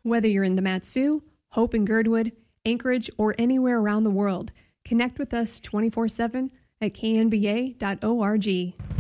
Whether you're in the Mat-Su, Hope and Girdwood, Anchorage, or anywhere around the world, connect with us 24/7 at knba.org.